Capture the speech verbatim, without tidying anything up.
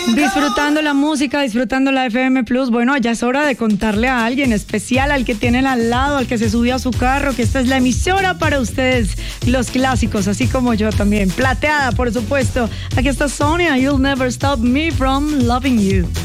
Disfrutando la música, disfrutando la F M Plus. Bueno, ya es hora de contarle a alguien especial, al que tienen al lado, al que se subió a su carro, que esta es la emisora para ustedes, los clásicos, así como yo también. Plateada, por supuesto. Aquí está Sonia, You'll Never Stop Me From Loving You.